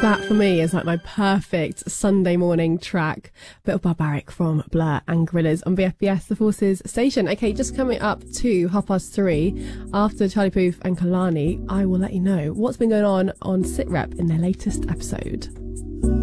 That for me is like my perfect Sunday morning track. Bit of Barbaric from Blur and Gorillaz on VFBS, the Forces station. Okay, just coming up to 3:30 after Charlie Puth and Kalani, I will let you know what's been going on SitRep in their latest episode.